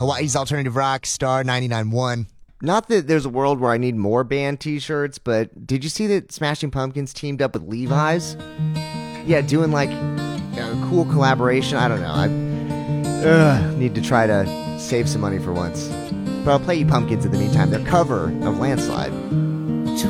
Hawaii's Alternative Rock, Star 99.1. Not that there's a world where I need more band t-shirts, but did you see that Smashing Pumpkins teamed up with Levi's? Yeah, doing like a cool collaboration. I don't know. I need to try to save some money for once. But I'll play you Pumpkins in the meantime. Their cover of Landslide.